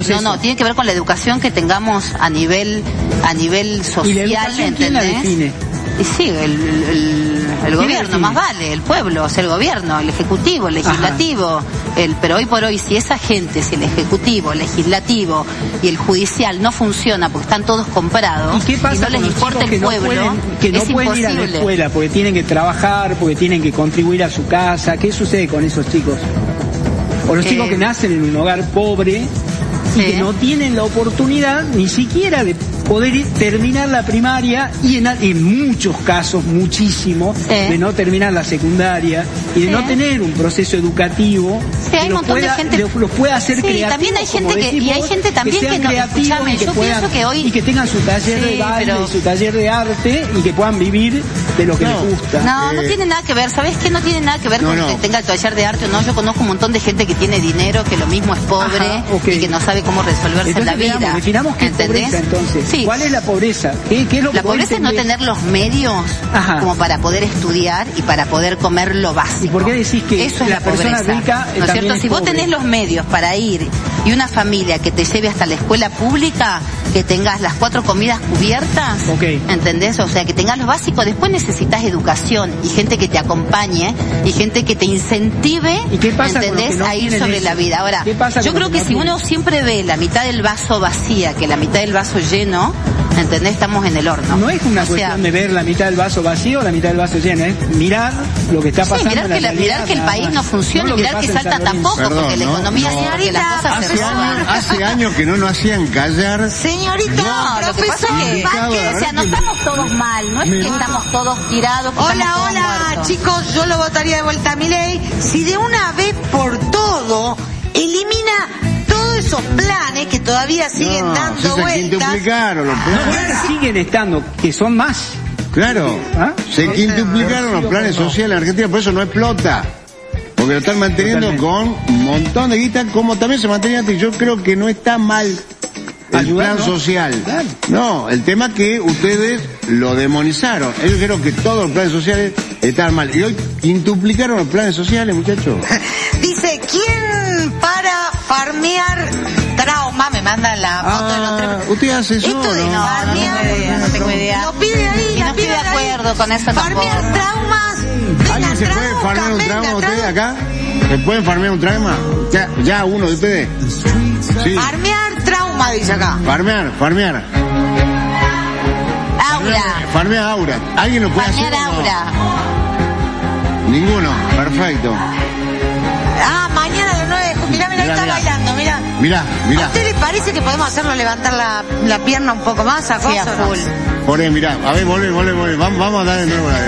proceso. No, tiene que ver con la educación que tengamos a nivel social, ¿Y la educación quién la define? Y sí, el gobierno, más vale, el pueblo, o sea, el gobierno, el ejecutivo, el legislativo. Pero hoy por hoy, si esa gente, si el ejecutivo, el legislativo y el judicial no funciona porque están todos comprados, ¿y qué pasa no les importa el pueblo, que no pueden ir a la escuela porque tienen que trabajar, porque tienen que contribuir a su casa? ¿Qué sucede con esos chicos? O los chicos que nacen en un hogar pobre y que no tienen la oportunidad ni siquiera de poder terminar la primaria y en muchos casos, muchísimos, de no terminar la secundaria y de no tener un proceso educativo que los pueda hacer creativos. También hay gente y hay gente también que no, escúchame, yo pienso que hoy... Y que tengan su taller de baile, su taller de arte y que puedan vivir de lo que les gusta. No tiene nada que ver, ¿sabes qué? No tiene nada que ver con que tenga el taller de arte o no. Yo conozco un montón de gente que tiene dinero, que lo mismo es pobre y que no sabe cómo resolverse en la vida. Definamos qué es pobreza, entonces. ¿Cuál es la pobreza? ¿Qué es lo que la pobreza es no tener los medios como para poder estudiar y para poder comer lo básico. ¿Y por qué decís que eso es la persona rica ¿no es cierto? Si vos tenés los medios para ir y una familia que te lleve hasta la escuela pública, que tengas las 4 comidas cubiertas, ¿entendés? O sea, que tengas lo básico, después necesitas educación y gente que te acompañe y gente que te incentive, ¿entendés? A ir sobre la vida. Ahora, yo creo que si uno siempre ve la mitad del vaso vacía que la mitad del vaso lleno, ¿entendés? Estamos en el horno. No es una cuestión de ver la mitad del vaso vacío o la mitad del vaso lleno, es mirar lo que está pasando. Mirar que el país no funciona y mirar que Salta tampoco, porque la economía que las cosas se roban. Hace años que no nos hacían callar. Señorita, no, lo que pasa es que, o sea, no estamos todos mal, no es que estamos todos tirados. Hola, chicos, yo lo votaría de vuelta a Milei si de una vez por todo elimina todos esos planes que todavía siguen dando vueltas. Se quintuplicaron los planes. Siguen estando, que son más. Claro, se quintuplicaron los planes sociales en Argentina, por eso no explota. Porque lo están manteniendo con un montón de guita, como también se mantenía antes. Yo creo que no está mal el plan social. Claro. No, el tema que ustedes lo demonizaron. Ellos dijeron que todos los planes sociales estaban mal. Y hoy quintuplicaron los planes sociales, muchachos. Dice, ¿quién para farmear trauma? Me manda la foto del otro. ¿Usted hace eso? Esto de farmear, no tengo idea. Lo pide ahí, y no estoy de acuerdo con eso tampoco. Farmear traumas. ¿Alguien se puede farmear un trauma usted acá? ¿Se pueden farmear un trauma? Ya uno de ustedes. Sí. Farmear trauma, dice acá. Farmear. Aura. Farmear aura. ¿Alguien lo puede hacer? Farmear aura. No? Ninguno. Perfecto. Mañana a las 9 de julio. Mirá, está bailando, mirá. ¿A usted le parece que podemos hacerlo levantar la pierna un poco más? Sí, a full. Por ahí, mirá. A ver, volvé. Vamos a dar de nuevo la